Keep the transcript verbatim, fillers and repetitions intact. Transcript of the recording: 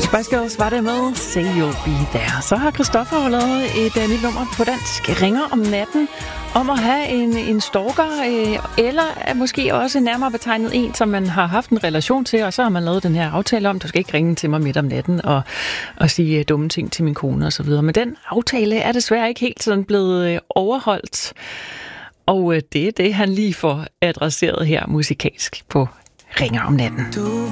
Spice Girls var det med Say You'll Be There. Så har Christoffer lavet et uh, nyt nummer på dansk, Ringer om natten, om at have en, en stalker, øh, eller måske også nærmere betegnet en, som man har haft en relation til, og så har man lavet den her aftale om, du skal ikke ringe til mig midt om natten og, og sige uh, dumme ting til min kone og så videre. Men den aftale er desværre ikke helt sådan blevet øh, overholdt, og uh, det er det, han lige får adresseret her musikalsk på Ringer om natten.